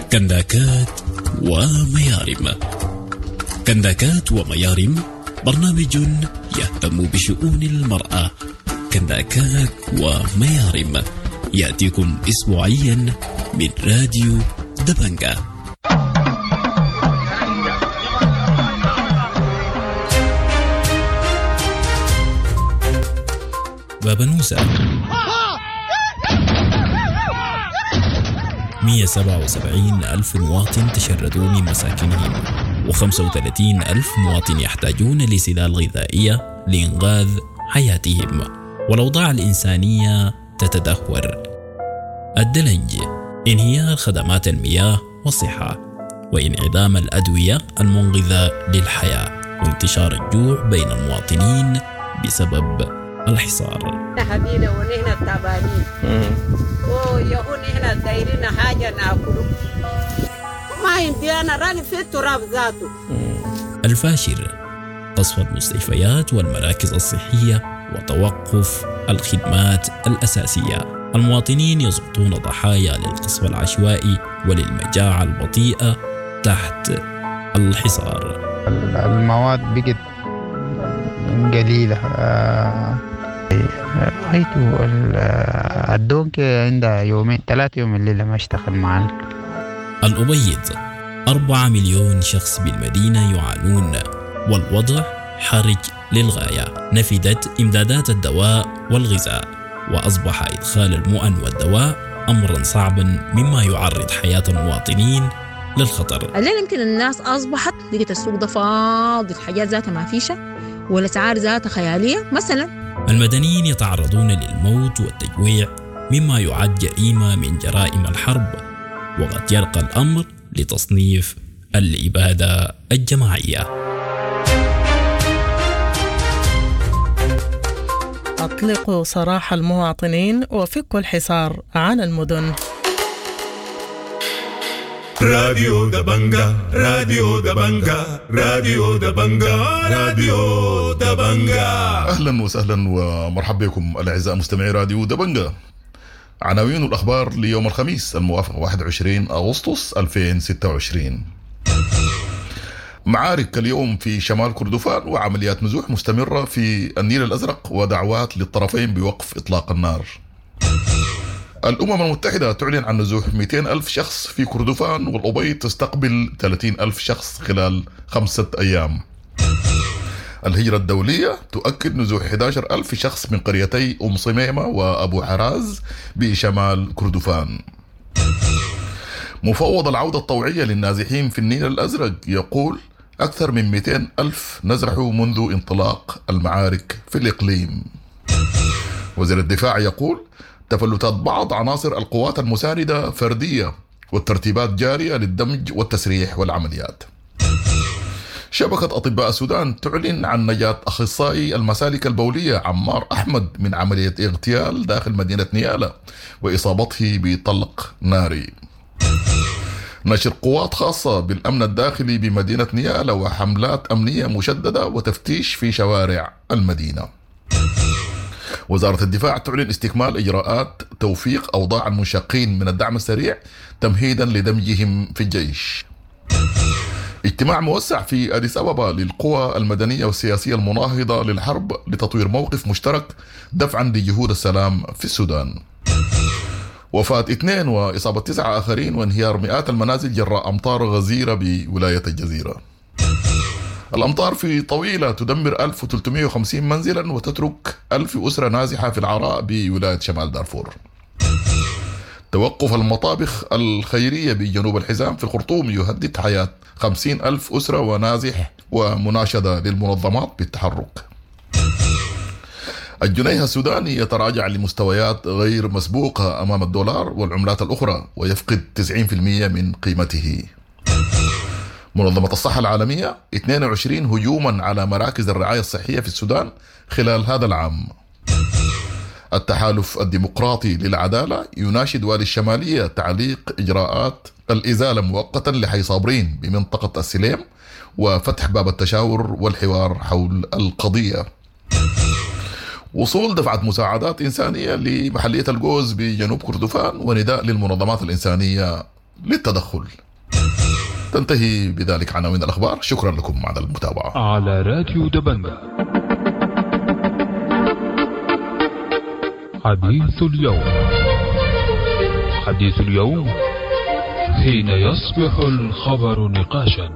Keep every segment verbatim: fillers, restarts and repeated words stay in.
كنداكات وميارم. كنداكات وميارم برنامج يهتم بشؤون المرأة. كنداكات وميارم يأتيكم أسبوعيا من راديو دبنجة. بابا نوسة مئة وسبعة وسبعين ألف مواطن تشردوا من مساكنهم، وخمسة وثلاثين ألف مواطن يحتاجون لسلال غذائية لإنقاذ حياتهم، والأوضاع الإنسانية تتدهور. الدلنج، انهيار خدمات المياه والصحة، وانعدام الأدوية المنقذة للحياة، وانتشار الجوع بين المواطنين بسبب الحصار. هدينا ونحن التعبانين ويهون نحن دايرين حاجة ناكله ما يمدينا راني في التراب ذاته. الفاشر، قصف المستشفيات والمراكز الصحية وتوقف الخدمات الأساسية. المواطنين يسقطون ضحايا للقصف العشوائي وللمجاعة البطيئة تحت الحصار. المواد بقت قليلة. رأيته الدونك عندها يومين ثلاثة يوم الليلة ما اشتغل معنا. الأبيض، أربعة مليون شخص بالمدينة يعانون، والوضع حرج للغاية. نفدت إمدادات الدواء والغذاء، وأصبح إدخال المؤن والدواء أمرا صعبا مما يعرض حياة المواطنين للخطر. الليل يمكن الناس أصبحت لقيت السوق ده فاضي، الحاجات ذاتها ما فيشة والأسعار ذاتها خيالية. مثلا المدنيين يتعرضون للموت والتجويع مما يعد جريمة من جرائم الحرب، وقد يرقى الأمر لتصنيف الإبادة الجماعية. أطلقوا سراح المواطنين وفكوا الحصار عن المدن. راديو دبنجة، راديو دبنجة، راديو دبنجة، راديو دبنجة. أهلا وسهلا ومرحبا بكم الأعزاء مستمعي راديو دبنجة. عناوين الأخبار ليوم الخميس الموافق واحد وعشرين أغسطس ألفين وستة وعشرين. معارك اليوم في شمال كردفان، وعمليات نزوح مستمرة في النيل الأزرق، ودعوات للطرفين بوقف إطلاق النار. الأمم المتحدة تعلن عن نزوح مئتين ألف شخص في كردفان، والأبيض تستقبل ثلاثين ألف شخص خلال خمسة أيام. الهجرة الدولية تؤكد نزوح أحد عشر ألف شخص من قريتي أم صميمة وأبو حراز بشمال كردفان. مفوض العودة الطوعية للنازحين في النيل الأزرق يقول أكثر من مئتين ألف نزحوا منذ انطلاق المعارك في الإقليم. وزير الدفاع يقول تفلتات بعض عناصر القوات المساندة فردية، والترتيبات جارية للدمج والتسريح والعمليات. شبكة أطباء السودان تعلن عن نجاة أخصائي المسالك البولية عمار أحمد من عملية اغتيال داخل مدينة نيالة وإصابته بطلق ناري. نشر قوات خاصة بالأمن الداخلي بمدينة نيالة وحملات أمنية مشددة وتفتيش في شوارع المدينة. وزارة الدفاع تعلن استكمال إجراءات توفيق أوضاع المنشقين من الدعم السريع تمهيدا لدمجهم في الجيش. اجتماع موسع في أديس أبابا للقوى المدنية والسياسية المناهضة للحرب لتطوير موقف مشترك دفعا لجهود السلام في السودان. وفاة اثنين وإصابة تسعة آخرين وانهيار مئات المنازل جراء أمطار غزيرة بولاية الجزيرة. الأمطار في طويلة تدمر ألف وثلاثمئة وخمسين منزلا وتترك ألف أسرة نازحة في العراء بولاية شمال دارفور. توقف المطابخ الخيرية بجنوب الحزام في الخرطوم يهدد حياة خمسين ألف أسرة ونازح، ومناشدة للمنظمات بالتحرك. الجنيه السوداني يتراجع لمستويات غير مسبوقة أمام الدولار والعملات الأخرى ويفقد تسعين بالمئة من قيمته. منظمة الصحة العالمية اثنين وعشرين هجوما على مراكز الرعاية الصحية في السودان خلال هذا العام. التحالف الديمقراطي للعدالة يناشد والي الشمالية تعليق إجراءات الإزالة مؤقتا لحي صابرين بمنطقة السليم وفتح باب التشاور والحوار حول القضية. وصول دفعة مساعدات إنسانية لمحلية الجوز بجنوب كردفان ونداء للمنظمات الإنسانية للتدخل. تنتهي بذلك عناوين الأخبار. شكرا لكم على المتابعة على راديو دبنجة. حديث اليوم. حديث اليوم حين يصبح الخبر نقاشا.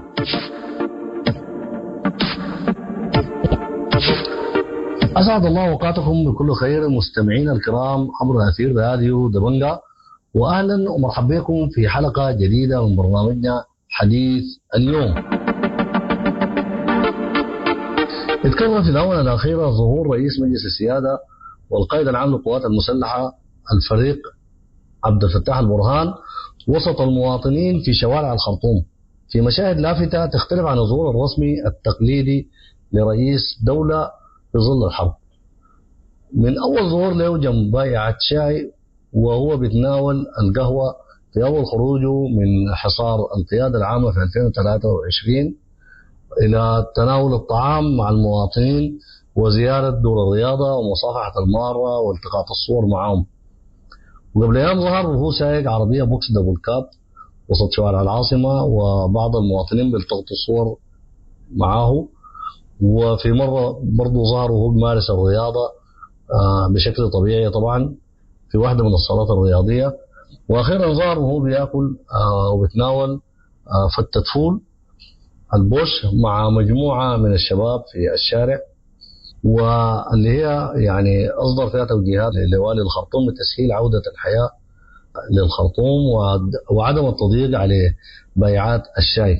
أسعد الله أوقاتكم بكل خير مستمعينا الكرام عبر أثير راديو دبنجة، وأهلا ومرحبا بكم في حلقة جديدة من برنامجنا حديث اليوم. اتكرر في الآونة الأخيرة ظهور رئيس مجلس السيادة والقائد العام للقوات المسلحة الفريق عبد الفتاح البرهان وسط المواطنين في شوارع الخرطوم في مشاهد لافتة تختلف عن الظهور الرسمي التقليدي لرئيس دولة في ظل الحرب. من أول ظهور له جنب بائعة شاي وهو بيتناول القهوة في أول خروجه من حصار القيادة العامة في ألفين وثلاثة وعشرين إلى تناول الطعام مع المواطنين وزيارة دور الرياضة ومصافحة المارة والتقاط الصور معهم. وقبل أيام ظهر وهو سايق عربية بوكس دبل كاب وسط شوارع العاصمة وبعض المواطنين بيلتقطوا الصور معه. وفي مرة برضو ظهر وهو بيمارس الرياضة بشكل طبيعي طبعا في واحدة من الصالات الرياضية. وأخيرا ظهر وهو بيأكل وبتناول فتة فول البوش مع مجموعة من الشباب في الشارع، واللي هي يعني أصدر فيها توجيهات لوالي الخرطوم بتسهيل عودة الحياة للخرطوم وعدم التضييق على بيعات الشاي.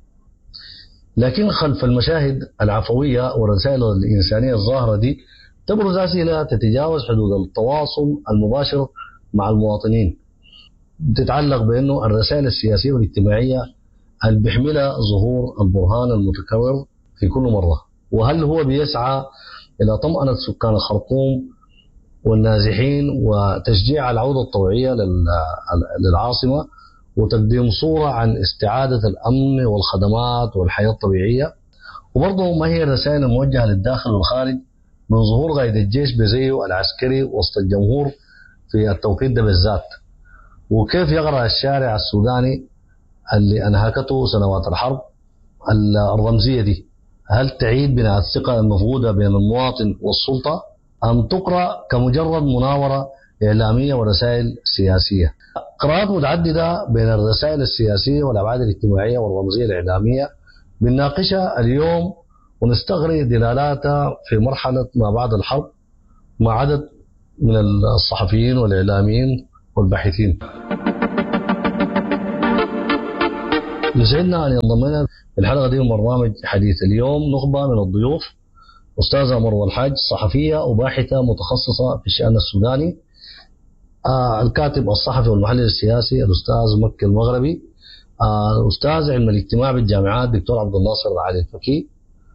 لكن خلف المشاهد العفوية والرسائل الإنسانية الظاهرة دي تبرز أسئلة تتجاوز حدود التواصل المباشر مع المواطنين، تتعلق بأنه الرسائل السياسية والاجتماعية اللي بيحملها ظهور البرهان المتكرر في كل مرة، وهل هو بيسعى إلى طمأنة سكان الخرطوم والنازحين وتشجيع العودة الطوعية للعاصمة وتقديم صورة عن استعادة الأمن والخدمات والحياة الطبيعية. وبرضه ما هي الرسائل الموجهة للداخل والخارج من ظهور قائد الجيش بزيه العسكري وسط الجمهور في التوقيت ده بالذات، وكيف يقرأ الشارع السوداني اللي أنهكته سنوات الحرب الرمزية دي، هل تعيد بناء الثقة المفقودة بين المواطن والسلطة أم تقرأ كمجرد مناورة إعلامية ورسائل سياسية؟ قراءات متعددة بين الرسائل السياسية والأبعاد الاجتماعية والرمزية الإعلامية بنناقشها اليوم ونستغرق دلالاتها في مرحلة ما بعد الحرب مع عدد من الصحفيين والإعلاميين والباحثين. يسعدنا أن ينضم لنا في الحلقة دي من برنامج حديث اليوم نخبة من الضيوف، أستاذة مروة الحاج صحفية وباحثة متخصصة في الشأن السوداني، آه الكاتب الصحفي والمحلل السياسي الأستاذ مكي المغربي، آه أستاذ علم الاجتماع بالجامعات دكتور عبد الناصر علي الفكي،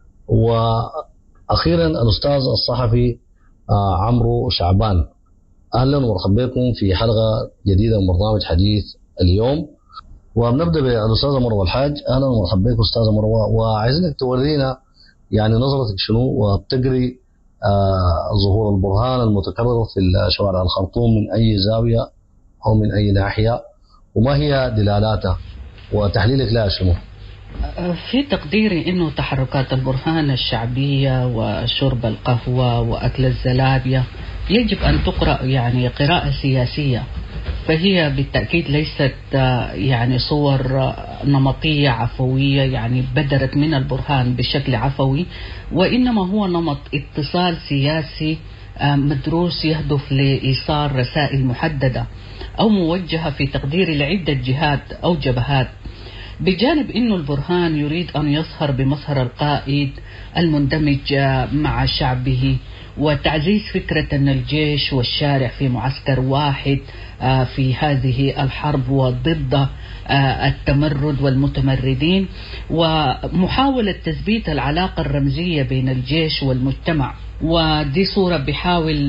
وأخيرا الأستاذ الصحفي آه عمرو شعبان. أهلا ومرحبا بكم في حلقة جديدة من برنامج حديث اليوم. وبنبدأ بالأستاذة مروة الحاج. أهلا ومرحبا بك أستاذة مروة، وعايزينك تورينا يعني نظرتك شنو وبتقري آه ظهور البرهان المتكرر في شوارع الخرطوم من أي زاوية أو من أي ناحية، وما هي دلالاتها وتحليلك لها شنو؟ في تقديري أنه تحركات البرهان الشعبية وشرب القهوة وأكل الزلابية يجب أن تقرأ يعني قراءة سياسية، فهي بالتأكيد ليست يعني صور نمطية عفوية يعني بدرت من البرهان بشكل عفوي، وإنما هو نمط اتصال سياسي مدروس يهدف لإيصال رسائل محددة أو موجهة في تقدير لعدة جهات أو جبهات، بجانب أنه البرهان يريد أن يظهر بمظهر القائد المندمج مع شعبه وتعزيز فكرة أن الجيش والشارع في معسكر واحد في هذه الحرب وضد التمرد والمتمردين، ومحاولة تثبيت العلاقة الرمزية بين الجيش والمجتمع. ودي صورة بيحاول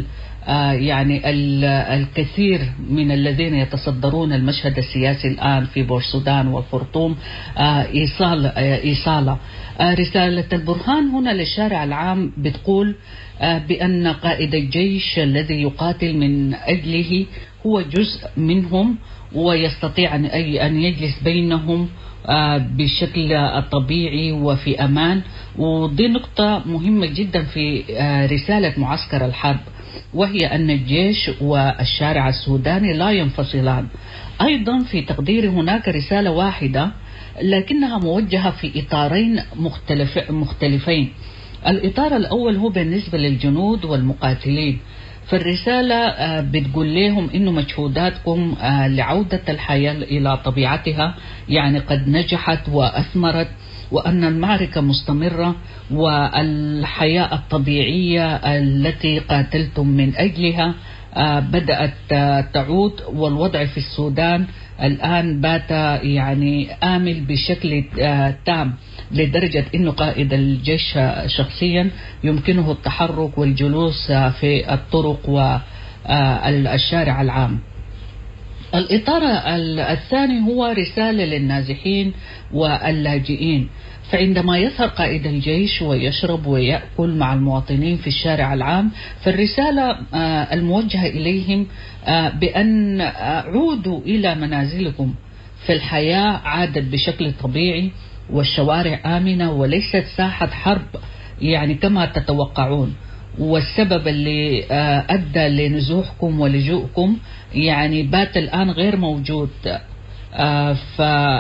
يعني الكثير من الذين يتصدرون المشهد السياسي الآن في بورسودان والخرطوم إيصال إيصالة رسالة البرهان هنا للشارع العام بتقول بأن قائد الجيش الذي يقاتل من أجله هو جزء منهم ويستطيع أن يجلس بينهم بشكل طبيعي وفي أمان. ودي نقطة مهمة جدا في رسالة معسكر الحرب، وهي أن الجيش والشارع السوداني لا ينفصلان. أيضا في تقديري هناك رسالة واحدة لكنها موجهة في إطارين مختلف مختلفين. الإطار الأول هو بالنسبة للجنود والمقاتلين، فالرسالة بتقول لهم إنه مجهوداتكم لعودة الحياة إلى طبيعتها يعني قد نجحت وأثمرت، وأن المعركة مستمرة والحياة الطبيعية التي قاتلتم من أجلها بدأت تعود، والوضع في السودان الآن بات يعني آمل بشكل تام لدرجة أنه قائد الجيش شخصيا يمكنه التحرك والجلوس في الطرق والشارع العام. الإطار الثاني هو رسالة للنازحين واللاجئين، فعندما يسهر قائد الجيش ويشرب ويأكل مع المواطنين في الشارع العام، فالرسالة الموجهة إليهم بأن عودوا إلى منازلكم، فالحياة عادت بشكل طبيعي والشوارع آمنة وليست ساحة حرب يعني كما تتوقعون، والسبب اللي أدى لنزوحكم ولجوءكم يعني بات الآن غير موجود. ف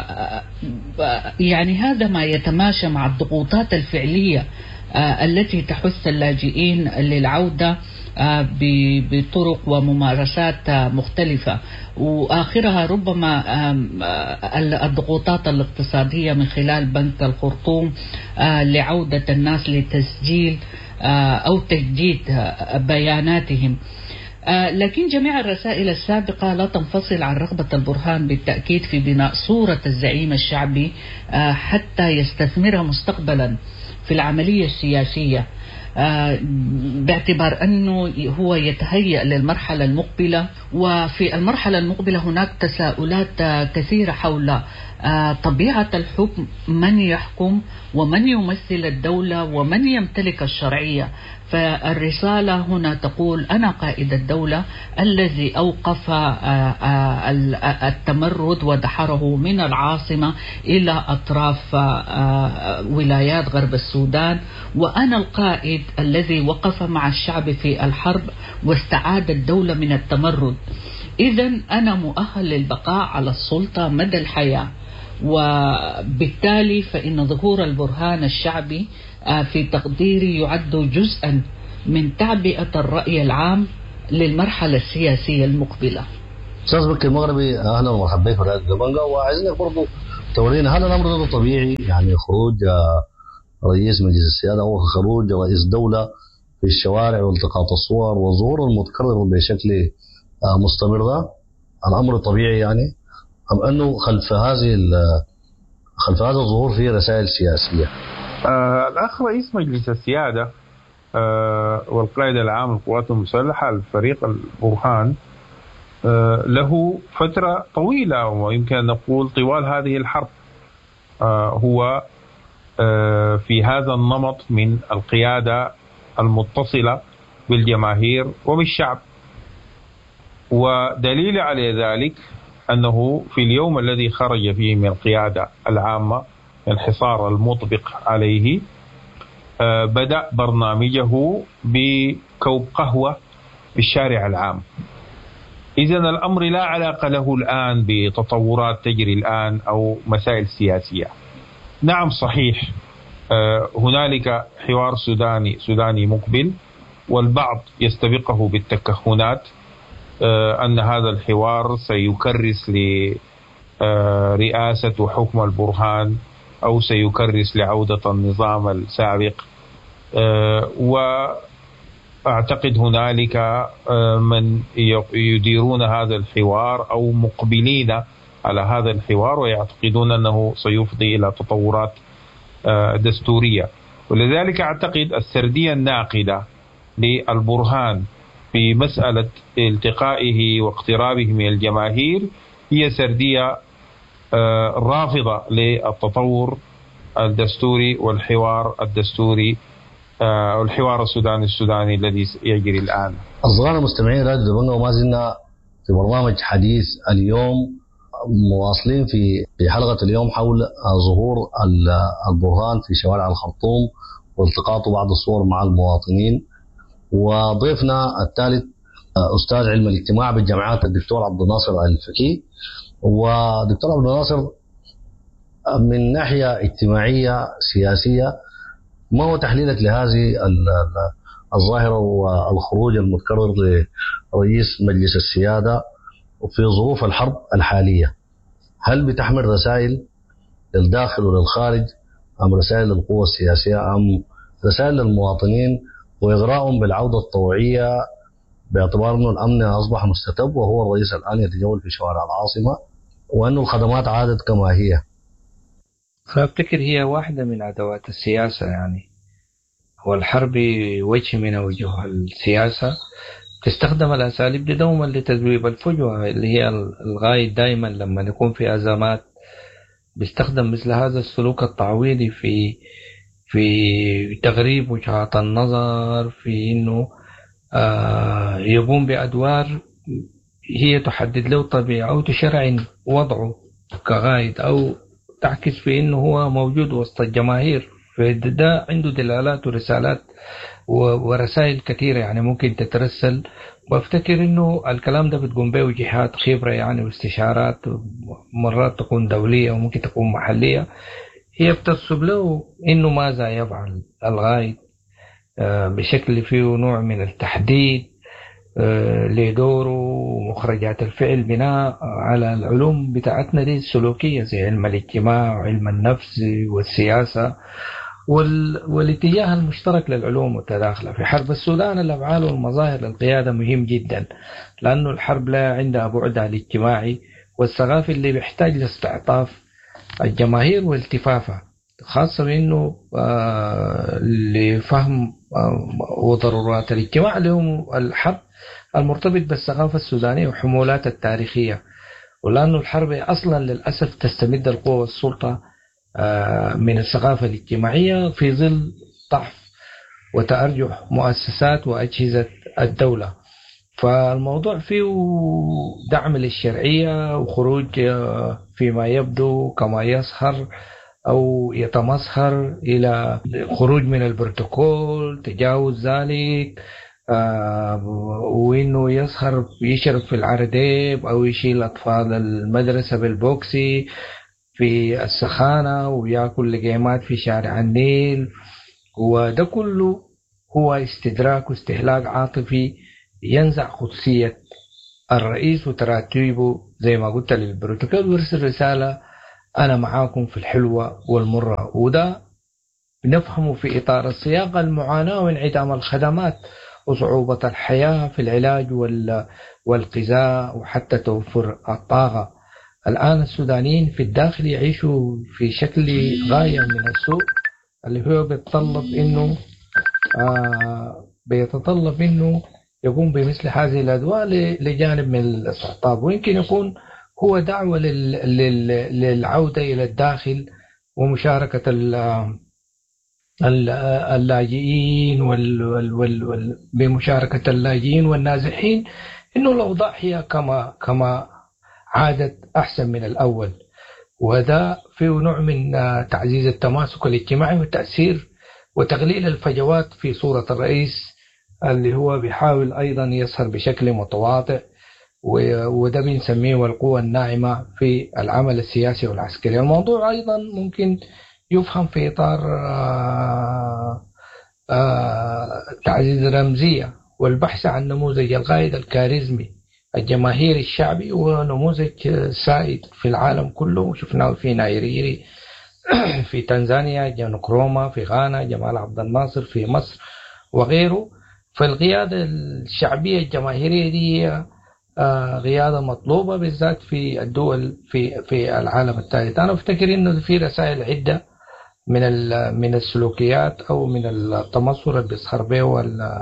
يعني هذا ما يتماشى مع الضغوطات الفعلية التي تحث اللاجئين للعودة بطرق وممارسات مختلفة، وآخرها ربما الضغوطات الاقتصادية من خلال بنك الخرطوم لعودة الناس لتسجيل أو تجديد بياناتهم. لكن جميع الرسائل السابقة لا تنفصل عن رغبة البرهان بالتأكيد في بناء صورة الزعيم الشعبي حتى يستثمرها مستقبلا في العملية السياسية، باعتبار أنه هو يتهيأ للمرحلة المقبلة. وفي المرحلة المقبلة هناك تساؤلات كثيرة حول طبيعة الحكم، من يحكم ومن يمثل الدولة ومن يمتلك الشرعية. فالرسالة هنا تقول أنا قائد الدولة الذي أوقف التمرد ودحره من العاصمة إلى أطراف ولايات غرب السودان، وأنا القائد الذي وقف مع الشعب في الحرب واستعاد الدولة من التمرد. إذن أنا مؤهل للبقاء على السلطة مدى الحياة، وبالتالي فإن ظهور البرهان الشعبي في تقديري يعد جزءا من تعبئة الرأي العام للمرحلة السياسية المقبلة. أستاذ بكر المغربي، أهلا ومرحبا بك في راديو دبنجا، وعايزينك برضو تورينا هل الأمر ده طبيعي، يعني خروج رئيس مجلس السيادة أو خروج رئيس دولة في الشوارع والتقاط الصور وظهور المتكرر بشكل مستمر، ده الأمر طبيعي يعني، أم أنه خلف هذه خلف هذا الظهور فيه رسائل سياسية؟ آه الأخ رئيس مجلس السيادة آه والقائد العام للقوات المسلحة الفريق البرهان آه له فترة طويلة ويمكن أن نقول طوال هذه الحرب آه هو آه في هذا النمط من القيادة المتصلة بالجماهير وبالشعب. ودليل على ذلك أنه في اليوم الذي خرج فيه من القيادة العامة الحصار المطبق عليه بدأ برنامجه بكوب قهوة في الشارع العام. إذن الأمر لا علاقة له الآن بتطورات تجري الآن أو مسائل سياسية. نعم صحيح هنالك حوار سوداني سوداني مقبل، والبعض يستبقه بالتكهنات أن هذا الحوار سيكرس لرئاسة وحكم البرهان أو سيكرس لعودة النظام السابق. وأعتقد هنالك من يديرون هذا الحوار أو مقبلين على هذا الحوار ويعتقدون أنه سيفضي إلى تطورات دستورية. ولذلك أعتقد السردية الناقدة للبرهان في مسألة التقائه واقترابه من الجماهير هي سردية رافضة للتطور الدستوري والحوار الدستوري والحوار السوداني السوداني الذي يجري الآن. أصدقائنا المستمعين راديو دبنجا، وما زلنا في برنامج حديث اليوم، مواصلين في في حلقة اليوم حول ظهور البرهان في شوارع الخرطوم والتقاطه بعض الصور مع المواطنين. وضيفنا الثالث أستاذ علم الاجتماع بالجامعات الدكتور عبد الناصر الفكي. ودكتور عبد الناصر، من ناحية اجتماعية سياسية، ما هو تحليلك لهذه الظاهرة والخروج المتكرر لرئيس مجلس السيادة في ظروف الحرب الحالية؟ هل بتحمل رسائل للداخل وللخارج، أم رسائل للقوى السياسية، أم رسائل للمواطنين وإغراءهم بالعودة الطوعية، باعتبار أنه الأمن أصبح مستتب وهو الرئيس الآن يتجول في شوارع العاصمة وأنه الخدمات عادت كما هي؟ فأفتكر هي واحدة من أدوات السياسة، يعني والحرب وجه من وجوه السياسة، تستخدم الأساليب دي دوما لتذويب الفجوة، اللي هي الغاية دائما لما نكون في أزمات بيستخدم مثل هذا السلوك التعويضي في في تغريب وجهات النظر، في إنه آه يقوم بأدوار هي تحدد له طبيعة أو تشرع وضعه كغايد، أو تعكس في إنه هو موجود وسط الجماهير. فده عنده دلالات ورسالات ورسائل كثيرة يعني ممكن تترسل. وافتكر إنه الكلام ده بتقوم به جهات خبرة يعني واستشارات، مرات تكون دولية وممكن تكون محلية، هي بترسب له إنه ماذا يفعل الغايد بشكل فيه نوع من التحديد لدوره ومخرجات الفعل بناء على العلوم بتاعتنا دي السلوكية، زي علم الاجتماع وعلم النفس والسياسة وال... والاتجاه المشترك للعلوم والتداخل. في حرب السودان الأفعال والمظاهر للقيادة مهم جدا، لأنه الحرب لا عندها بعدها الاجتماعي والثقافي اللي بيحتاج لاستعطاف الجماهير والتفافها، خاصة بأنه آه لفهم آه وضرورات الاجتماع لهم الحرب المرتبط بالثقافة السودانية وحمولات التاريخية. ولأنه الحرب أصلا للأسف تستمد القوة والسلطة آه من الثقافة الاجتماعية في ظل ضعف وتأرجح مؤسسات وأجهزة الدولة. فالموضوع فيه دعم للشرعية وخروج فيما يبدو كما يظهر أو يتمظهر إلى خروج من البروتوكول، تجاوز ذلك، آه وإنه يظهر يشرب في العرديب أو يشيل أطفال المدرسة بالبوكسي في السخانة ويأكل لقيمات في شارع النيل. وده كله هو استدراك واستهلاك عاطفي ينزع قدسية الرئيس وتراتيبه زي ما قلت للبروتوكول، ويرسل رسالة أنا معاكم في الحلوة والمرة. وده نفهمه في إطار السياق المعاناة وانعدام الخدمات وصعوبة الحياة في العلاج والغذاء وحتى توفر الطاقة. الآن السودانيين في الداخل يعيشوا في شكل غاية من السوء، اللي هو بيتطلب إنه آه بيتطلب إنه يقوم بمثل هذه الأدوار لجانب من الاستعطاب، ويمكن يكون هو دعوة للعودة إلى الداخل ومشاركة اللاجئين وال بمشاركة اللاجئين والنازحين، إنه الأوضاع هي كما كما عادت أحسن من الأول. وده فيه نوع من تعزيز التماسك الاجتماعي والتأثير وتقليل الفجوات في صورة الرئيس اللي هو بيحاول أيضا يظهر بشكل متواضع، وده بنسميه القوة الناعمة في العمل السياسي والعسكري. الموضوع أيضا ممكن يفهم في إطار تعزيز الرمزية والبحث عن نموذج القائد الكاريزمي الجماهيري الشعبي، ونموذج سائد في العالم كله. شفناه في نايروبي في تنزانيا، جانكروما في غانا، جمال عبد الناصر في مصر وغيره. فالقيادة الشعبية الجماهيرية دي قيادة مطلوبة بالذات في الدول في في العالم الثالث. أنا أفتكر إنه في رسائل عدة من من السلوكيات أو من التمصر اللي بيظهر به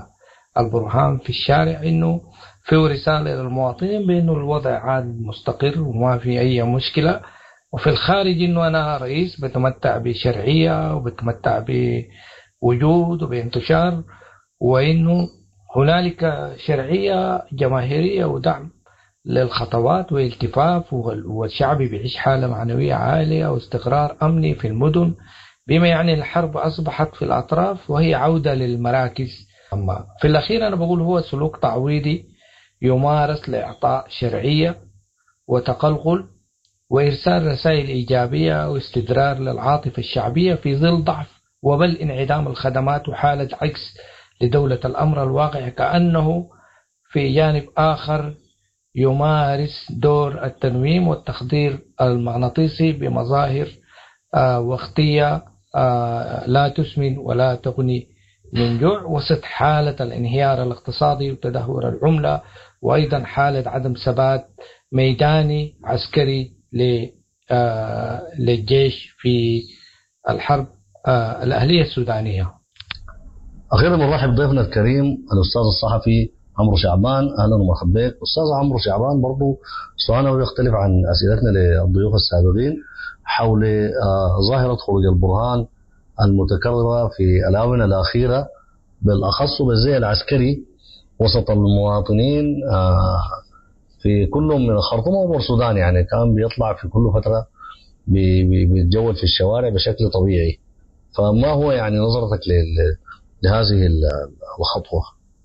البرهان في الشارع إنه في رسالة للمواطنين بأنه الوضع عاد مستقر وما في أي مشكلة، وفي الخارج إنه أنا رئيس بتمتع بشرعية وبتمتع بوجود وبانتشار، وإنه هنالك شرعية جماهيرية ودعم للخطوات والالتفاف، والشعب بيعيش حالة معنوية عالية واستقرار أمني في المدن، بما يعني الحرب أصبحت في الأطراف وهي عودة للمراكز. أما في الأخير أنا بقول هو سلوك تعويضي يمارس لإعطاء شرعية وتقلقل وإرسال رسائل إيجابية واستدرار للعاطفة الشعبية في ظل ضعف وبل انعدام الخدمات وحالة عكس لدولة الأمر الواقع، كأنه في جانب آخر يمارس دور التنويم والتخدير المغناطيسي بمظاهر آه وقتية آه لا تسمن ولا تغني من جوع، وسط حالة الانهيار الاقتصادي وتدهور العملة، وأيضا حالة عدم ثبات ميداني عسكري آه للجيش في الحرب آه الأهلية السودانية. أخيرا بنرحب بضيفنا الكريم الأستاذ الصحفي عمرو شعبان. أهلا ومرحبا بك أستاذ عمرو شعبان. برضو سؤالنا يختلف عن أسئلتنا للضيوف السابقين حول آه ظاهرة خروج البرهان المتكررة في الآونة الأخيرة، بالأخص بالزي العسكري وسط المواطنين آه في كلهم من الخرطوم وبورسودان، يعني كان بيطلع في كل فترة بيتجول في الشوارع بشكل طبيعي. فما هو يعني نظرتك لهذه الخطوة؟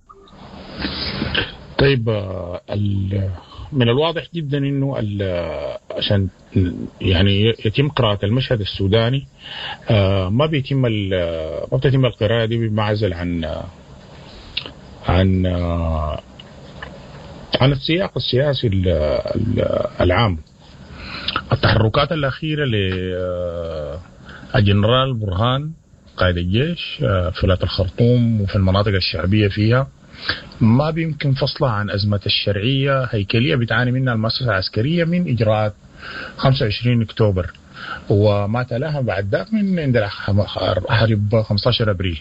طيب، من الواضح جدا انه عشان يعني يتم قراءة المشهد السوداني ما بيتم ما بتتم القراءة دي بمعزل عن عن عن السياق السياسي العام. التحركات الأخيرة للجنرال برهان قائد الجيش في ولاية الخرطوم وفي المناطق الشعبية فيها ما بيمكن فصلها عن أزمة الشرعية هيكلية بتعاني منها المؤسسة العسكرية من إجراءات خمسة وعشرين أكتوبر وما تلاها بعد ذاك من عند حرب خمسة عشر أبريل.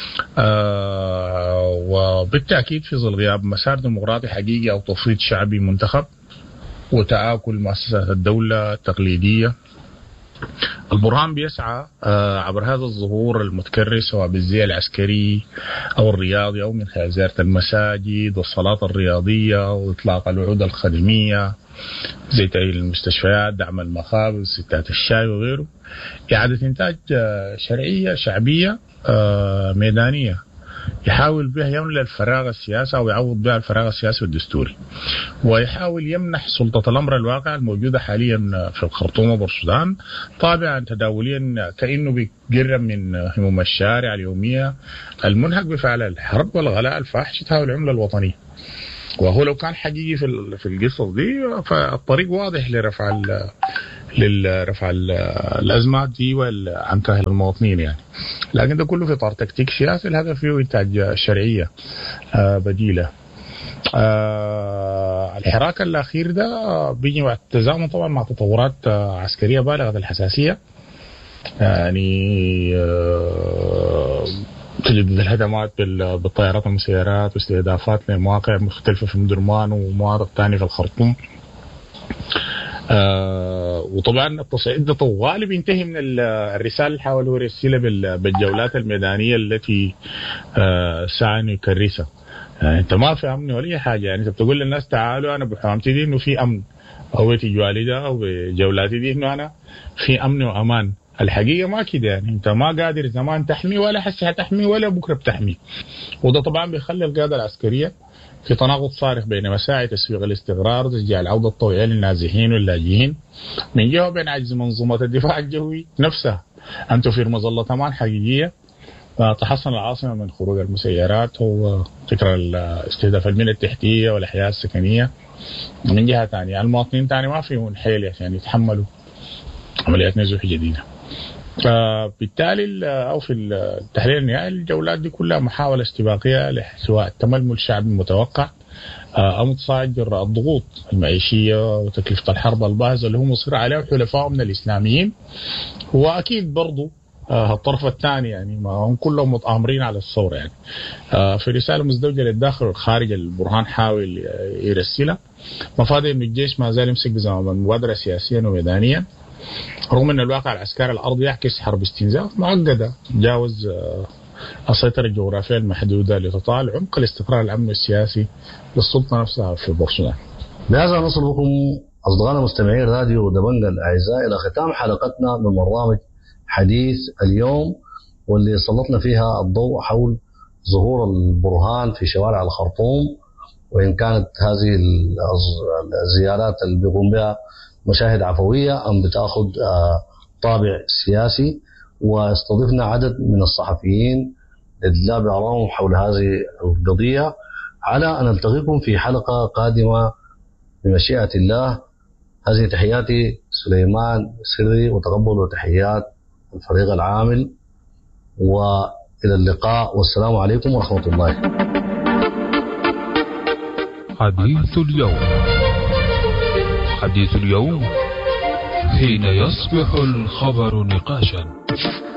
آه وبالتأكيد في ظل غياب مسار ديمقراطي حقيقي أو تصويت شعبي منتخب وتآكل مؤسسات الدولة التقليدية، البرهان بيسعى عبر هذا الظهور المتكرر سواء بالزي العسكري أو الرياضي أو من خلال زيارة المساجد والصلاة الرياضية وإطلاق الوعود الخدمية زي تأهيل المستشفيات، دعم المخابز، ستات الشاي وغيره، إعادة إنتاج شرعية شعبية ميدانية يحاول بها يملأ الفراغ السياسي أو يعوض بها الفراغ السياسي والدستوري، ويحاول يمنح سلطة الأمر الواقع الموجودة حاليا في الخرطوم وبورسودان طابعا تداوليا كأنه بيقرب من هموم الشارع اليومية المنهك بفعل الحرب والغلاء الفاحش تهاوي العملة الوطنية. وهو لو كان حقيقي في في القصص دي فالطريق واضح لرفع لرفع الأزمات دي عن كاهل المواطنين يعني، لكن ده كله في إطار تكتيك سياسي الهدف فيه إنتاج شرعية بديلة. الحراك الأخير ده بيجي مع التزامن طبعا مع تطورات عسكرية بالغة الحساسية، يعني تجدد الهجمات بالطائرات والمسيرات واستهدافات لمواقع مختلفة في مدرمان ومواقع ثانية في الخرطوم. آه وطبعا التصعيد ده طوال بينتهي من الرسالة اللي حاولوا يرسلها بالجولات الميدانية التي آه سعى انه يكرسها. يعني انت ما في امن ولا حاجة، يعني انت بتقول للناس تعالوا انا بحرمتي دي انه في امن، او بتجوالي ده او بجولاتي دي انه انا في امن وامان. الحقيقة ما كده، يعني انت ما قادر زمان تحمي ولا حسي هتحمي ولا بكرة بتحمي، وده طبعا بيخلي القيادة العسكرية في تناقض صارخ بين مساعي تسويق الاستقرار وتشجيع العودة الطويلة للنازحين واللاجئين من جهة وبين عجز منظومة الدفاع الجوي نفسها أن توفر مظلة أمان حقيقية تحصن العاصمة من خروج المسيرات وفكرة استهداف البنية التحتية والأحياء السكنية. من جهة ثانية المواطنين ثاني ما فيهم حيل عشان يتحملوا عمليات نزوح جديدة. فبالتالي أو في التحليل النهائي الجولات دي كلها محاولة استباقية سواء التململ الشعبي المتوقع أو متصاعد جراء الضغوط المعيشية وتكلفة الحرب الباهظة اللي هم مصر عليه وحلفائهم من الإسلاميين، وأكيد برضو آه الطرف الثاني يعني ما هم كلهم متآمرين على الثورة يعني. آه في رسالة مزدوجة للداخل والخارج البرهان حاول يرسلها مفاد إنه الجيش ما زال يمسك بزمام المبادرة سياسيا وميدانيا، رغم أن الواقع العسكري الأرض يعكس حرب استنزاف معقدة جاوز آه السيطرة الجغرافية المحدودة لتطال عمق الاستقرار الأمني السياسي للسلطة نفسها في بورسودان. بهذا نصل بكم أصدقائنا مستمعين راديو دبنجا الأعزاء إلى ختام حلقتنا من برنامج حديث اليوم، واللي سلطنا فيها الضوء حول ظهور البرهان في شوارع الخرطوم، وإن كانت هذه الزيارات اللي بيقوم بها مشاهد عفوية أم بتأخذ طابع سياسي. واستضفنا عدد من الصحفيين لإدلاء بآرائهم حول هذه القضية، على أن نلتقيكم في حلقة قادمة بمشيئة الله. هذه تحياتي سليمان سري، وتقبلوا تحيات الفريق العامل، وإلى اللقاء والسلام عليكم ورحمة الله. حديث اليوم. حديث اليوم حين يصبح الخبر نقاشا.